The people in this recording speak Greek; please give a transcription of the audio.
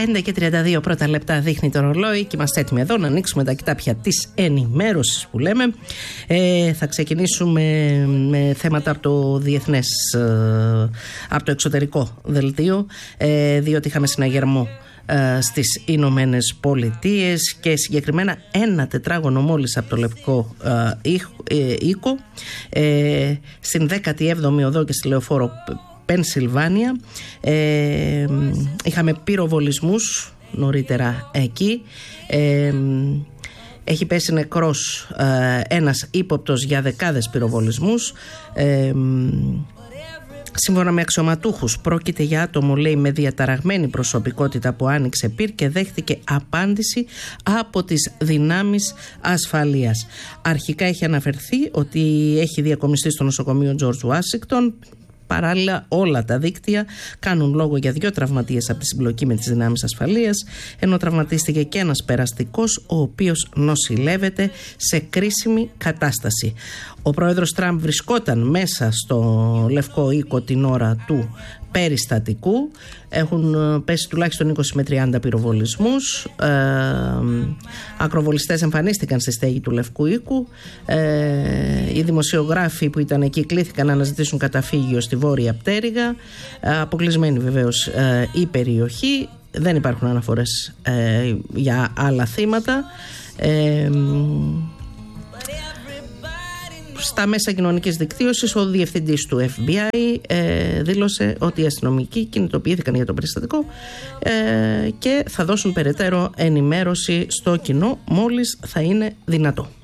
11:32 πρώτα λεπτά δείχνει το ρολόι και είμαστε έτοιμοι εδώ να ανοίξουμε τα κοιτάπια της ενημέρωσης που λέμε. Θα ξεκινήσουμε με θέματα από το διεθνές, από το εξωτερικό δελτίο, διότι είχαμε συναγερμό στις Ηνωμένες Πολιτείες και συγκεκριμένα ένα τετράγωνο μόλις από το Λευκό Οίκο, στην 17η οδό και στη λεωφόρο Πενσιλβάνια. Είχαμε πυροβολισμούς νωρίτερα εκεί. Έχει πέσει νεκρός ένας ύποπτος για δεκάδες πυροβολισμούς. Σύμφωνα με αξιωματούχους, πρόκειται για άτομο, λέει, με διαταραγμένη προσωπικότητα που άνοιξε πυρ και δέχτηκε απάντηση από τις δυνάμεις ασφαλείας. Αρχικά έχει αναφερθεί ότι έχει διακομιστεί στο νοσοκομείο George Washington. Παράλληλα, όλα τα δίκτυα κάνουν λόγο για 2 τραυματίες από τη συμπλοκή με τις δυνάμεις ασφαλείας, ενώ τραυματίστηκε και ένας περαστικός, ο οποίος νοσηλεύεται σε κρίσιμη κατάσταση. Ο πρόεδρος Τραμπ βρισκόταν μέσα στο Λευκό Οίκο την ώρα του περιστατικού. Έχουν πέσει τουλάχιστον 20 με 30 πυροβολισμούς. Ακροβολιστές εμφανίστηκαν στη στέγη του Λευκού Οίκου. Οι δημοσιογράφοι που ήταν εκεί κλήθηκαν να αναζητήσουν καταφύγιο στη Βόρεια Πτέρυγα. Αποκλεισμένη βεβαίως η περιοχή. Δεν υπάρχουν αναφορές για άλλα θύματα. Στα μέσα κοινωνικής δικτύωσης, ο διευθυντής του FBI δήλωσε ότι οι αστυνομικοί κινητοποιήθηκαν για το περιστατικό και θα δώσουν περαιτέρω ενημέρωση στο κοινό μόλις θα είναι δυνατό.